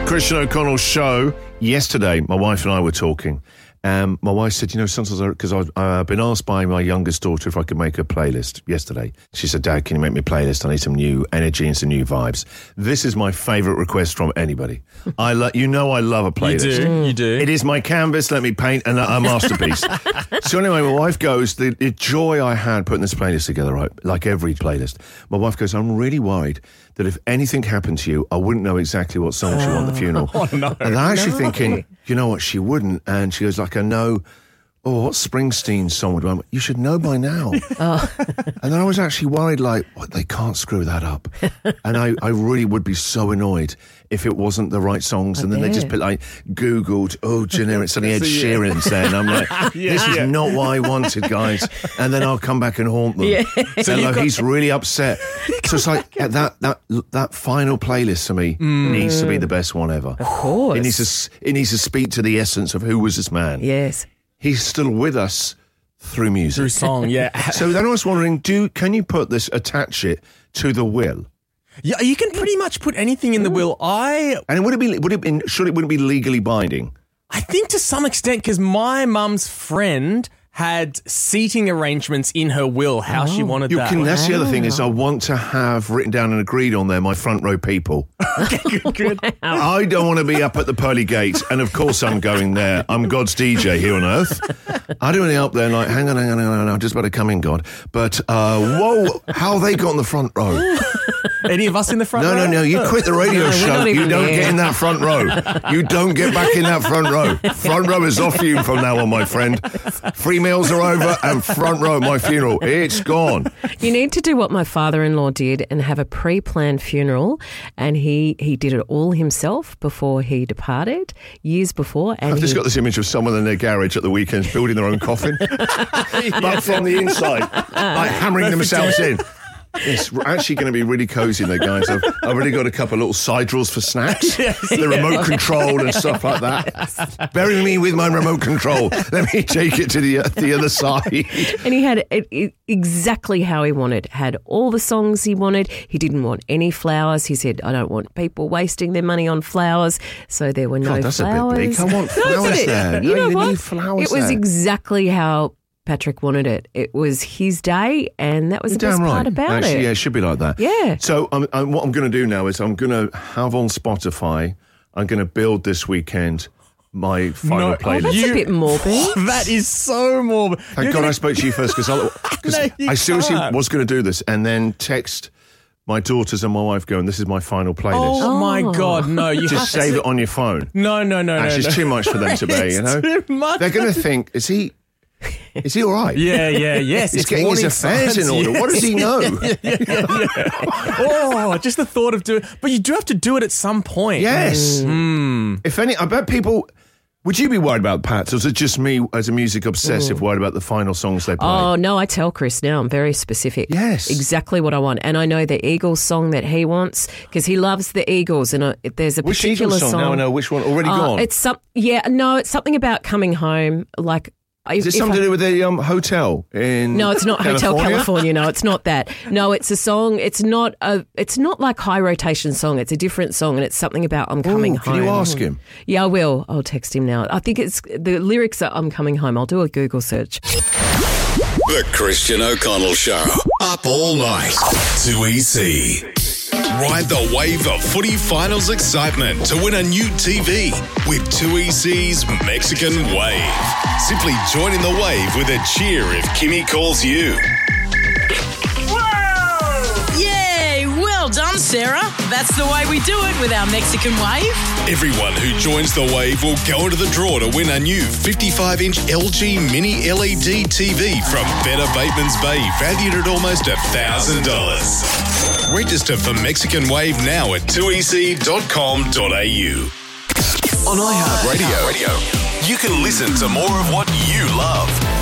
Christian O'Connell show. Yesterday, my wife and I were talking. My wife said, sometimes, because I've been asked by my youngest daughter if I could make a playlist yesterday. She said, Dad, can you make me a playlist? I need some new energy and some new vibes. This is my favourite request from anybody. I love a playlist. You do. It is my canvas, let me paint a masterpiece. So anyway, my wife goes, the joy I had putting this playlist together, right, like every playlist, my wife goes, I'm really worried that if anything happened to you, I wouldn't know exactly what song you want at the funeral. Oh, no. And I'm actually thinking, you know what, she wouldn't. And she goes, I know, what Springsteen's song would I? You should know by now. And then I was actually worried, they can't screw that up. And I really would be so annoyed if it wasn't the right songs. And then they just put Googled, generic, suddenly Ed Sheeran's there. And I'm like, this is not what I wanted, guys. And then I'll come back and haunt them. Yeah. So he's really upset. So it's like that final playlist for me needs to be the best one ever. Of course. It needs to speak to the essence of who was this man. Yes. He's still with us through music. Through song, yeah. So then I was wondering, can you attach it to the will? Yeah, you can pretty much put anything in the will. And would it be legally binding? I think to some extent, because my mum's friend had seating arrangements in her will, how she wanted that. That's the other thing is I want to have written down and agreed on there my front row people. Okay, good. I don't want to be up at the pearly gates, and of course I'm going there. I'm God's DJ here on earth. I don't want to be up there like, hang on, I'm just about to come in, God. But, whoa, how they got in the front row? Any of us in the front row? No, you quit the radio show. You don't get in that front row. You don't get back in that front row. Front row is off you from now on, my friend. Free meals are over and front row at my funeral. It's gone. You need to do what my father-in-law did and have a pre-planned funeral, and he did it all himself before he departed, years before. And I've just got this image of someone in their garage at the weekends building their own coffin, but from the inside, like hammering themselves in. It's actually going to be really cosy there, guys. I've already got a couple of little side drawers for snacks, the remote control and stuff like that. Bury me with my remote control. Let me take it to the other side. And he had it exactly how he wanted. Had all the songs he wanted. He didn't want any flowers. He said, I don't want people wasting their money on flowers. So there were no that's flowers. A bit big. I want flowers there. You know what? Need flowers it was exactly how Patrick wanted it. It was his day, and that was the best part about it. Yeah, it should be like that. Yeah. So what I'm going to do now is I'm going to have on Spotify, I'm going to build this weekend my final playlist. That's a bit morbid. That is so morbid. Thank God I spoke to you first, because I seriously was going to do this and then text my daughters and my wife going, this is my final playlist. Oh, my God, no. You just save it on your phone. No. Actually, it's too much for them to be, you know? Too much. They're going to think, is he all right? Yes. He's getting his affairs in order. Yes. What does he know? Oh, just the thought of doing it. But you do have to do it at some point. Yes. If any, I bet people... Would you be worried about Pats, or is it just me as a music obsessive worried about the final songs they play? Oh, no, I tell Chris now. I'm very specific. Yes. Exactly what I want. And I know the Eagles song that he wants because he loves the Eagles. And there's a which particular Eagles song? Now I know which one. Already gone? It's something about coming home, like... Is it something to do with the hotel in No, it's not California? Hotel California. No, it's not that. No, it's a song. It's not like high rotation song. It's a different song, and it's something about I'm coming home. Can you ask him? Yeah, I will. I'll text him now. I think it's the lyrics are I'm coming home. I'll do a Google search. The Christian O'Connell Show. Up all night. 2EC. Ride the wave of footy finals excitement to win a new TV with 2EC's Mexican Wave. Simply join in the wave with a cheer if Kimmy calls you. Whoa! Yay! Well done, Sarah. That's the way we do it with our Mexican Wave. Everyone who joins the wave will go into the draw to win a new 55-inch LG Mini LED TV from Better Bateman's Bay, valued at almost $1,000. Register for Mexican Wave now at 2ec.com.au. On iHeartRadio, you can listen to more of what you love.